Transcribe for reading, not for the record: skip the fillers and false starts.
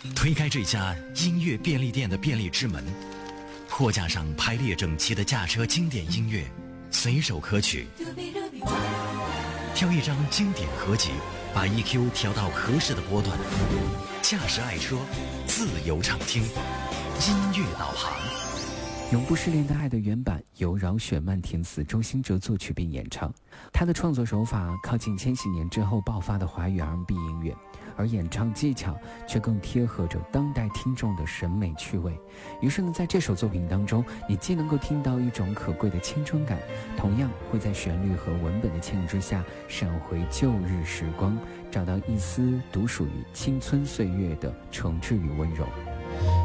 推开这家音乐便利店的便利之门，货架上排列整齐的驾车经典音乐，随手可取。挑一张经典合集，把 EQ 调到合适的波段，驾驶爱车，自由畅听，音乐导航。 永不失联的爱的原版由饶雪漫填词，周兴哲作曲并演唱。他的创作手法靠近千禧年之后爆发的华语 R&B 音乐，而演唱技巧却更贴合着当代听众的审美趣味。于是呢，在这首作品当中，你既能够听到一种可贵的青春感，同样会在旋律和文本的牵引之下闪回旧日时光，找到一丝独属于青春岁月的诚挚与温柔。